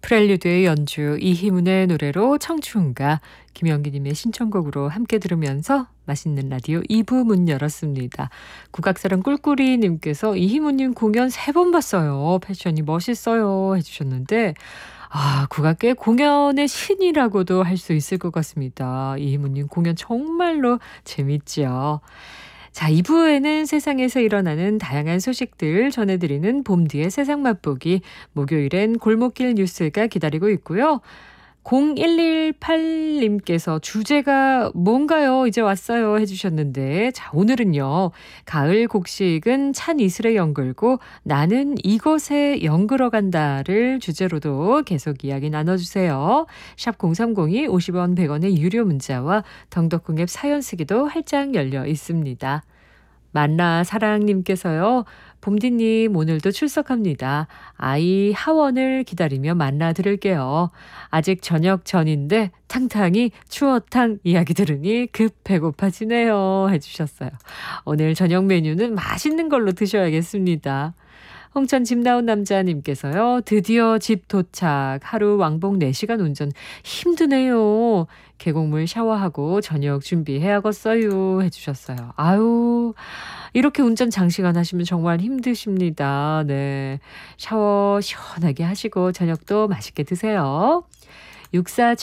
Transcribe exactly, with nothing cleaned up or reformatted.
프렐류드의 연주, 이희문의 노래로 청춘가, 김영기님의 신청곡으로 함께 들으면서 맛있는 라디오 이 부 문 열었습니다. 국악사랑 꿀꿀이님께서 이희문님 공연 세 번 봤어요. 패션이 멋있어요 해주셨는데, 아, 국악계 공연의 신이라고도 할 수 있을 것 같습니다. 이희문님 공연 정말로 재밌지요. 자, 이 부에는 세상에서 일어나는 다양한 소식들 전해드리는 봄뒤의 세상 맛보기, 목요일엔 골목길 뉴스가 기다리고 있고요. 공일일팔님께서 주제가 뭔가요? 이제 왔어요 해주셨는데, 자, 오늘은요. 가을 곡식은 찬 이슬에 연글고 나는 이곳에 연글어 간다를 주제로도 계속 이야기 나눠주세요. 샵 공삼공이 오십 원 백 원의 유료 문자와 덩덕궁 앱 사연 쓰기도 활짝 열려 있습니다. 만나 사랑님께서요. 봄디님 오늘도 출석합니다. 아이 하원을 기다리며 만나 들을게요. 아직 저녁 전인데 탕탕이 추어탕 이야기 들으니 급 배고파지네요 해주셨어요. 오늘 저녁 메뉴는 맛있는 걸로 드셔야겠습니다. 홍천 집 나온 남자님께서요. 드디어 집 도착. 하루 왕복 네 시간 운전 힘드네요. 계곡물 샤워하고 저녁 준비해야겠어요 해주셨어요. 아유, 이렇게 운전 장시간 하시면 정말 힘드십니다. 네, 샤워 시원하게 하시고 저녁도 맛있게 드세요. 육사칠